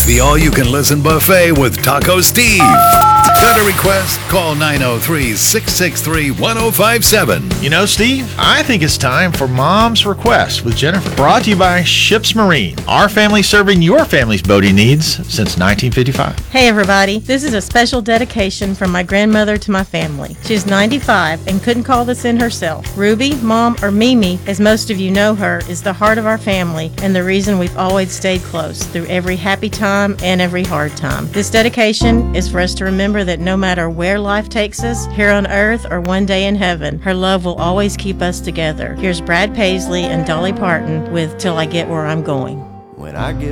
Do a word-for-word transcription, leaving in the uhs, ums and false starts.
The all-you-can-listen buffet with Taco Steve. Got a request? Call nine oh three, six six three, one oh five seven. You know, Steve, I think it's time for Mom's Request with Jennifer. Brought to you by Ships Marine, our family serving your family's boating needs since nineteen fifty-five. Hey everybody, this is a special dedication from my grandmother to my family. She's ninety-five and couldn't call this in herself. Ruby, Mom, or Mimi, as most of you know her, is the heart of our family and the reason we've always stayed close through every happy time and every hard time. This dedication is for us to remember that no matter where life takes us, here on earth or one day in heaven, her love will always keep us together. Here's Brad Paisley and Dolly Parton with Till I Get Where I'm Going. When I get